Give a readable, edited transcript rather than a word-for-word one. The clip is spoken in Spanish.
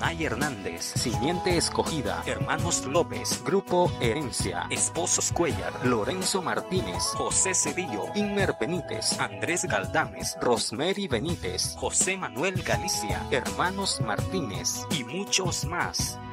Adonai Hernández, Simiente Escogida, Hermanos López, Grupo Herencia, Esposos Cuellar, Lorenzo Martínez, José Cedillo, Inmer Benítez, Andrés Galdames, Rosemary Benítez, José Manuel Galicia, Hermanos Martínez y muchos más.